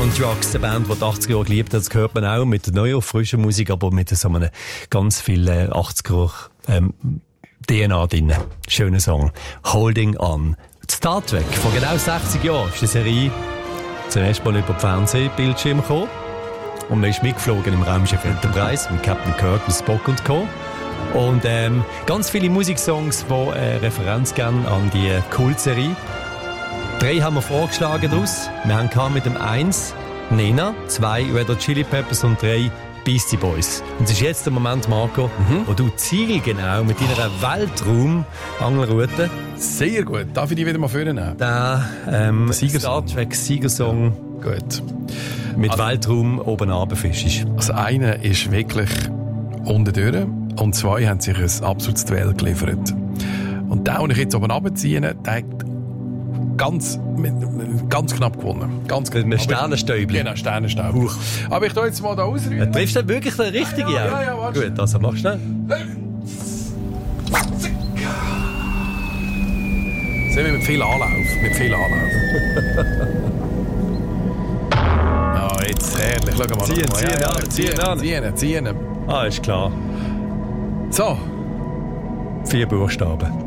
on Drugs, eine Band, die die 80er Jahre geliebt hat. Das hört man auch mit neuer, frischer Musik, aber mit so einem ganz viel 80er DNA drin. Schöner Song. Holding On. Star Trek, vor genau 60 Jahren ist die Serie zuerst mal über den Fernsehbildschirm gekommen. Und man ist mitgeflogen im Raumschiff Enterprise mit Captain Kirk und Spock und Co. Und ganz viele Musiksongs, die Referenz geben an die Kultserie. 3 haben wir vorgeschlagen daraus. Wir haben mit dem 1 Nena, 2 Red Hot Chili Peppers und 3 Beastie Boys. Und es ist jetzt der Moment, Marco, wo du zielgenau mit deiner Weltraum-Angelroute sehr gut. Darf ich die wieder mal vornehmen? Den Star Trek Siegersong gut. Mit Weltraum oben runterfischst. Also einer ist wirklich unten durch und 2 haben sich ein absolutes Duell geliefert. Und der, den ich jetzt oben runterziehe, der hat ganz knapp gewonnen. Ganz knapp. Mit Sternenstäubchen. Genau, Sternenstäubchen. Aber ich tue jetzt mal da ausrühren. Triffst du wirklich den richtigen? Ja, warte. Gut, also mach schnell. Sehen wir mit viel Anlauf. Jetzt herrlich. Schau mal. Ziehen. Ah, ist klar. So. 4 Buchstaben.